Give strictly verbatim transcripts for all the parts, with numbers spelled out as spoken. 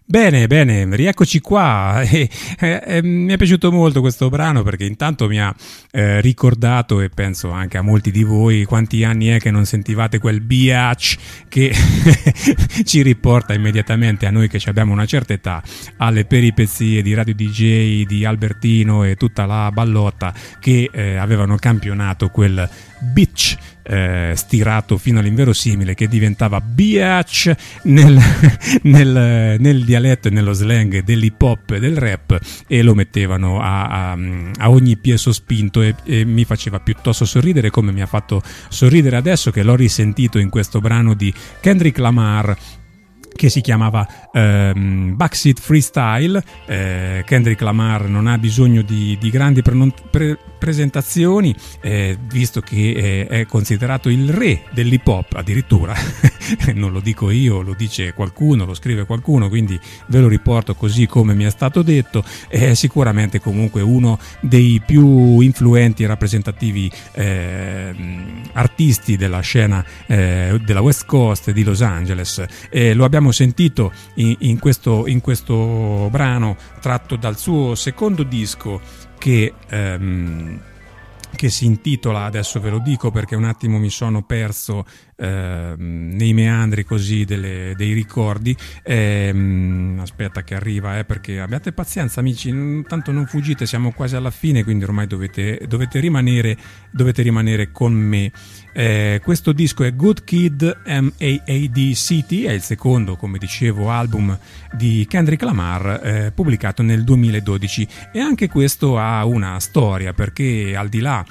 Bene, bene, rieccoci qua. E, e, e, mi è piaciuto molto questo brano perché intanto mi ha eh, ricordato, e penso anche a molti di voi, quanti anni è che non sentivate quel biatch che ci riporta immediatamente a noi che abbiamo una certa età alle peripezie di Radio D J, di Albertino e tutta la ballotta che eh, avevano campionato quel bitch eh, stirato fino all'inverosimile che diventava biatch nel, nel, nel dialetto e nello slang dell'hip hop e del rap, e lo mettevano a, a, a ogni piè sospinto e, e mi faceva piuttosto sorridere, come mi ha fatto sorridere adesso che l'ho risentito in questo brano di Kendrick Lamar che si chiamava ehm, Backseat Freestyle. eh, Kendrick Lamar non ha bisogno di, di grandi pre- pre- presentazioni, eh, visto che eh, è considerato il re dell'hip hop addirittura. Non lo dico io, lo dice qualcuno, lo scrive qualcuno, quindi ve lo riporto così come mi è stato detto. È sicuramente comunque uno dei più influenti e rappresentativi eh, artisti della scena eh, della West Coast di Los Angeles. Eh, lo abbiamo sentito in, in, questo, in questo brano tratto dal suo secondo disco che, ehm, che si intitola, adesso ve lo dico perché un attimo mi sono perso eh, nei meandri così delle, dei ricordi. eh, aspetta che arriva, eh, perché abbiate pazienza amici, tanto non fuggite, siamo quasi alla fine, quindi ormai dovete, dovete, rimanere, dovete rimanere con me. Eh, questo disco è Good Kid M A A D City, è il secondo, come dicevo, album di Kendrick Lamar, eh, pubblicato nel duemiladodici, e anche questo ha una storia, perché al di là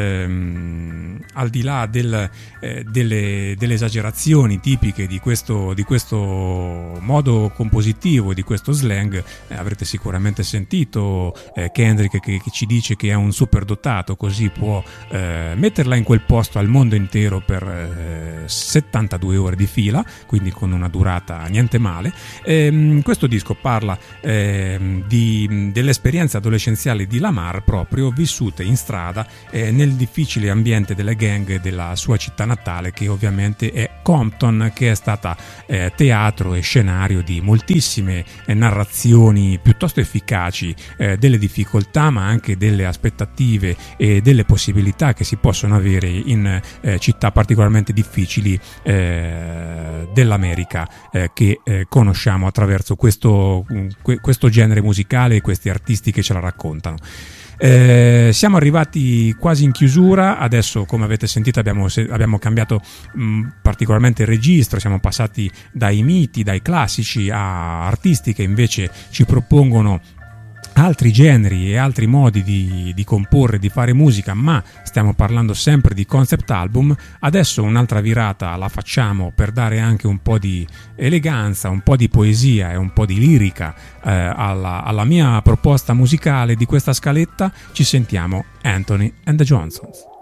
ehm, al di là del, eh, delle, delle esagerazioni tipiche di questo, di questo modo compositivo, di questo slang, eh, avrete sicuramente sentito eh, Kendrick che, che ci dice che è un superdotato, così può eh, metterla in quel posto al mondo intero per eh, settantadue ore di fila, quindi con una durata niente male. Ehm, questo disco parla ehm, di, delle esperienze adolescenziali di Lamar, proprio vissute in strada eh, nel difficile ambiente delle gang della sua città natale, che ovviamente è Compton, che è stata eh, teatro e scenario di moltissime eh, narrazioni piuttosto efficaci eh, delle difficoltà, ma anche delle aspettative e delle possibilità che si possono avere in eh, città particolarmente difficili eh, dell'America eh, che eh, conosciamo attraverso questo, questo genere musicale e questi artisti che ce la raccontano. Eh, siamo arrivati quasi in chiusura. Adesso, come avete sentito, abbiamo, abbiamo cambiato mh, particolarmente il registro, siamo passati dai miti, dai classici a artisti che invece ci propongono altri generi e altri modi di, di comporre, di fare musica, ma stiamo parlando sempre di concept album. Adesso un'altra virata la facciamo per dare anche un po' di eleganza, un po' di poesia e un po' di lirica eh, alla, alla mia proposta musicale di questa scaletta. Ci sentiamo Anthony and the Johnsons.